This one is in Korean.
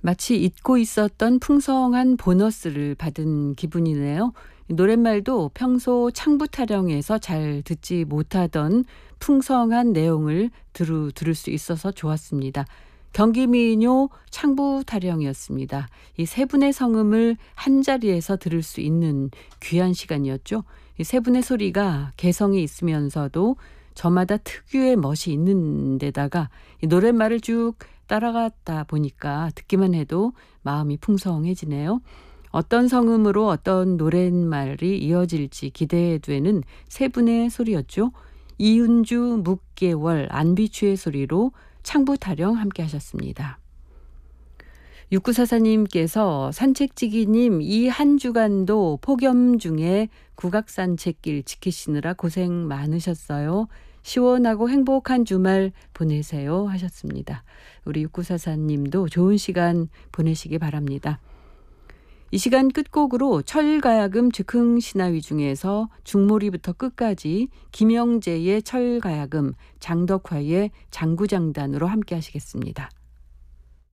마치 잊고 있었던 풍성한 보너스를 받은 기분이네요. 노랫말도 평소 창부 타령에서 잘 듣지 못하던 풍성한 내용을 들을 수 있어서 좋았습니다. 경기민요 창부 타령이었습니다. 이 세 분의 성음을 한 자리에서 들을 수 있는 귀한 시간이었죠. 이 세 분의 소리가 개성이 있으면서도 저마다 특유의 멋이 있는 데다가 이 노랫말을 쭉 따라가다 보니까 듣기만 해도 마음이 풍성해지네요. 어떤 성음으로 어떤 노랫말이 이어질지 기대되는 세 분의 소리였죠. 이은주, 묵계월, 안비추의 소리로 창부 타령 함께 하셨습니다. 6944님께서 산책지기님 이 한 주간도 폭염 중에 국악산책길 지키시느라 고생 많으셨어요. 시원하고 행복한 주말 보내세요 하셨습니다. 우리 6944님도 좋은 시간 보내시기 바랍니다. 이 시간 끝곡으로 철가야금 즉흥신화위 중에서 중몰이부터 끝까지 김영재의 철가야금, 장덕화의 장구장단으로 함께 하시겠습니다.